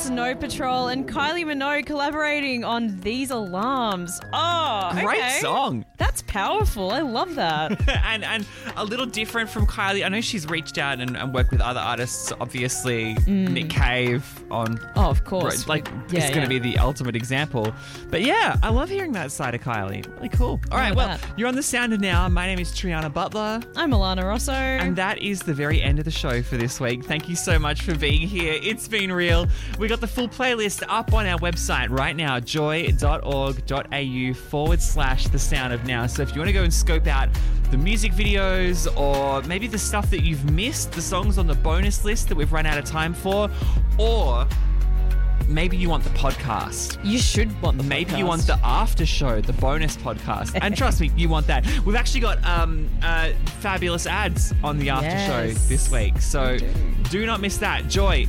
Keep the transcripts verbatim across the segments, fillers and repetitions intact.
Snow Patrol and Kylie Minogue collaborating on These Alarms. Oh, okay. Great song. That's powerful. I love that. and and a little different from Kylie. I know she's reached out and, and worked with other artists, obviously. Mm. Nick Cave on... Oh, of course. Like, Yeah, it's going to yeah. be the ultimate example. But yeah, I love hearing that side of Kylie. Really cool. All right, well, that. you're on The Sound of Now. My name is Triana Butler. I'm Alana Rosso. And that is the very end of the show for this week. Thank you so much for being here. It's been real. We got the full playlist up on our website right now, joy.org.au forward slash The Sound of Now. So if you want to go and scope out the music videos or maybe the stuff that you've missed, the songs on the bonus list that we've run out of time for, or maybe you want the podcast. You should want the Maybe podcast. you want the after show, the bonus podcast. And trust me, you want that. We've actually got um, uh, fabulous ads on the after Yes. show this week. So do. do not miss that.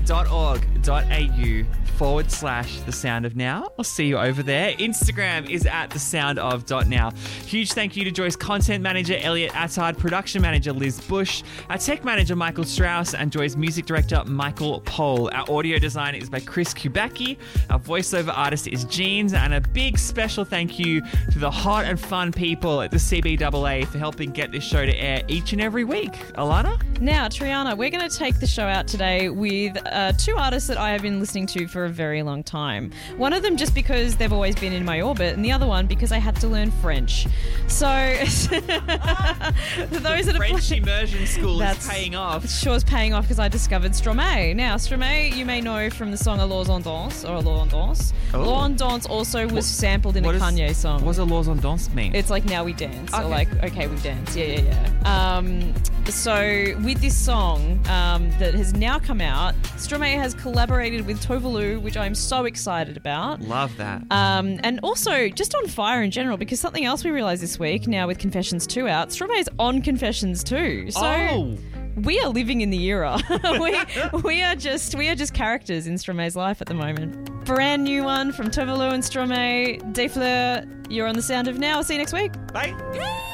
joy.org.au forward slash The Sound of Now. I'll see you over there. Instagram is at The Sound of Now. Huge thank you to Joy's content manager, Elliot Attard, production manager, Liz Bush, our tech manager, Michael Strauss, and Joy's music director, Michael Pohl. Our audio design is by Chris Kubacki. Our voiceover artist is Jeans. And a big special thank you to the hot and fun people at the C B A A for helping get this show to air each and every week. Alana? Now, Triana, we're going to take the show out today with uh, two artists that I have been listening to for a very long time. One of them just because they've always been in my orbit, and the other one because I had to learn French. So, for those that are French playing, immersion school That's- is paying off. sure is paying off because I discovered Stromae. Now, Stromae, you may know from the song Alors on Danse or Alors on Danse. Oh. Alors on Danse also was sampled in a What is- Kanye song. What does a laws on dance mean? It's like Now We Dance, Okay. or like Okay We Dance. Yeah, yeah, yeah. Um, so with this song um, that has now come out, Stromae has collaborated with Tovalu, which I'm so excited about. Love that. Um, and also just on fire in general, because something else we realised this week now with Confessions two out, Stromae's on Confessions two. So Oh. we are living in the era. we we are just we are just characters in Stromae's life at the moment. Brand new one from Tovalu and Stromae. Des Fleurs, you're on The Sound of Now. I'll see you next week. Bye.